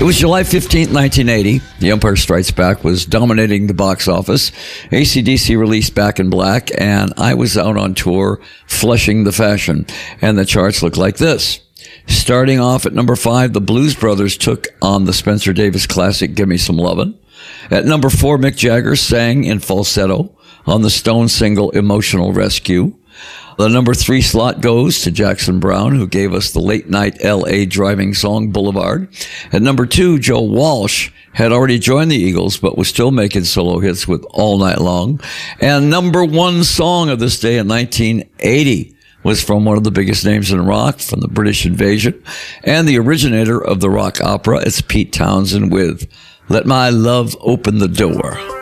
It was July 15th, 1980. The Empire Strikes Back was dominating the box office. AC/DC released Back in Black, and I was out on tour flushing the fashion. And the charts looked like this. Starting off at number 5, the Blues Brothers took on the Spencer Davis classic Gimme Some Lovin'. At number 4, Mick Jagger sang in falsetto on the Stones single Emotional Rescue. The number 3 slot goes to Jackson Browne, who gave us the late-night L.A. driving song Boulevard. At number 2, Joe Walsh had already joined the Eagles, but was still making solo hits with All Night Long. And number 1 song of this day in 1980 was from one of the biggest names in rock, from the British Invasion, and the originator of the rock opera. It's Pete Townsend with Let My Love Open the Door.